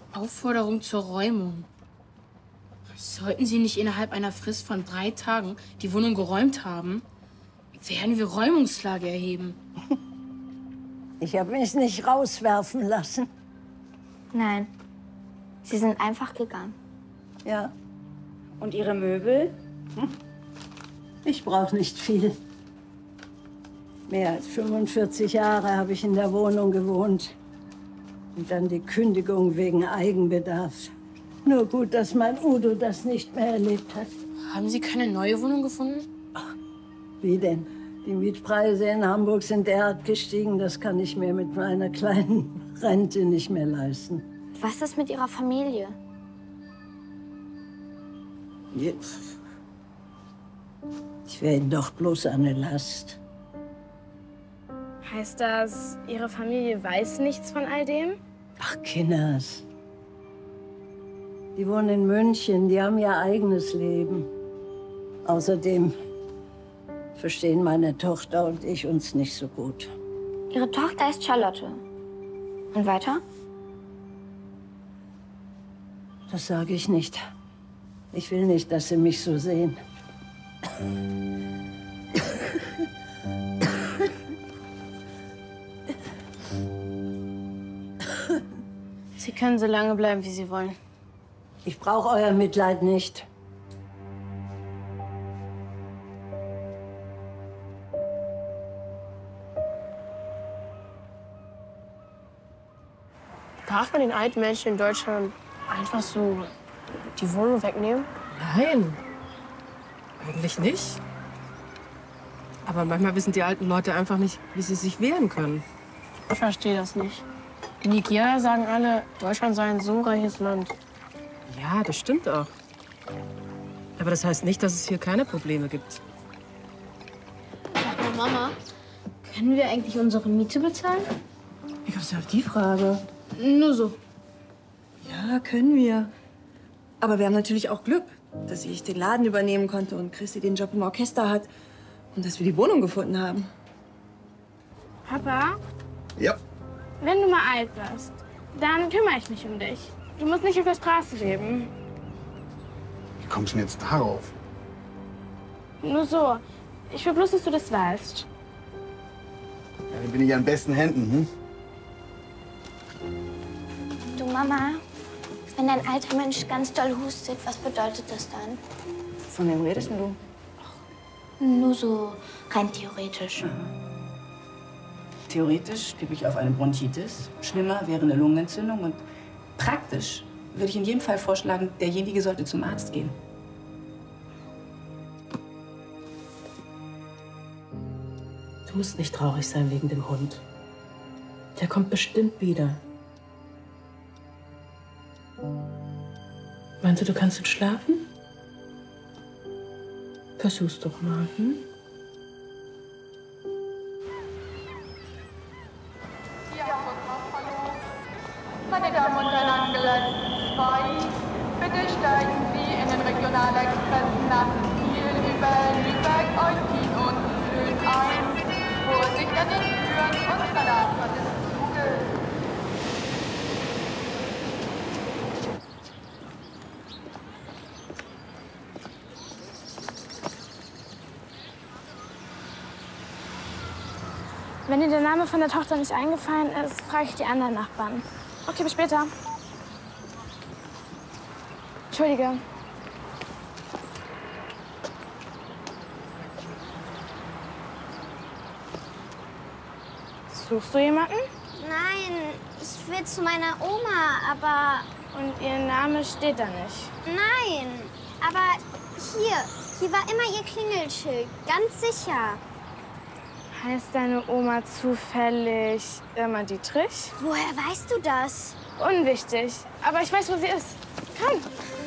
Aufforderung zur Räumung. Sollten Sie nicht innerhalb einer Frist von 3 Tagen die Wohnung geräumt haben, werden wir Räumungsklage erheben. Ich habe mich nicht rauswerfen lassen. Nein, Sie sind einfach gegangen. Ja, Und Ihre Möbel? ich brauche nicht viel. Mehr als 45 Jahre habe ich in der Wohnung gewohnt. Und dann die Kündigung wegen Eigenbedarf. Nur gut, dass mein Udo das nicht mehr erlebt hat. Haben Sie keine neue Wohnung gefunden? Wie denn? Die Mietpreise in Hamburg sind derart gestiegen, das kann ich mir mit meiner kleinen Rente nicht mehr leisten. Was ist mit Ihrer Familie? Ich wäre Ihnen doch bloß eine Last. Heißt das, Ihre Familie weiß nichts von all dem? Ach, Kinders. Die wohnen in München, die haben ihr eigenes Leben. Außerdem verstehen meine Tochter und ich uns nicht so gut. Ihre Tochter ist Charlotte. Und weiter? Das sage ich nicht. Ich will nicht, dass Sie mich so sehen. Sie können so lange bleiben, wie Sie wollen. Ich brauche euer Mitleid nicht. Darf man den alten Menschen in Deutschland einfach so die Wohnung wegnehmen? Nein, eigentlich nicht. Aber manchmal wissen die alten Leute einfach nicht, wie sie sich wehren können. Ich verstehe das nicht. In Nigeria sagen alle, Deutschland sei ein so reiches Land. Ja, das stimmt auch. Aber das heißt nicht, dass es hier keine Probleme gibt. Sag mal, Mama, können wir eigentlich unsere Miete bezahlen? Wie kommst du auf die Frage? Nur so. Ja, können wir. Aber wir haben natürlich auch Glück, dass ich den Laden übernehmen konnte und Christi den Job im Orchester hat und dass wir die Wohnung gefunden haben. Papa, Ja. wenn du mal alt wirst, dann kümmere ich mich um dich. Du musst nicht auf der Straße leben. Wie kommst du denn jetzt darauf? Nur so. Ich will bloß, dass du das weißt. Ja, dann bin ich an besten Händen, hm? Du, Mama, wenn ein alter Mensch ganz doll hustet, was bedeutet das dann? Von wem redest denn du? Nur so rein theoretisch. Theoretisch tippe ich auf eine Bronchitis. Schlimmer wäre eine Lungenentzündung. Und praktisch würde ich in jedem Fall vorschlagen, derjenige sollte zum Arzt gehen. Du musst nicht traurig sein wegen dem Hund. Der kommt bestimmt wieder. Meinst du kannst jetzt schlafen? Versuch's doch mal, hm? Meine Damen und Herren, angelangt 2. Bitte steigen Sie in den Regionalexpress nach Kiel über Lübeck, Eutin und Sylt ein. Vorsicht an den Türen und Verlassen des Zuges. Wenn dir der Name von der Tochter nicht eingefallen ist, frage ich die anderen Nachbarn. Okay, bis später. Entschuldige. Suchst du jemanden? Nein, ich will zu meiner Oma, aber... Und ihr Name steht da nicht. Nein, aber hier war immer ihr Klingelschild, ganz sicher. Heißt deine Oma zufällig Irma Dietrich? Woher weißt du das? Unwichtig. Aber ich weiß, wo sie ist. Komm.